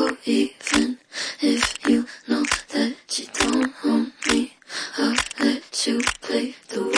So even if you know that you don't want me, I'll let you play the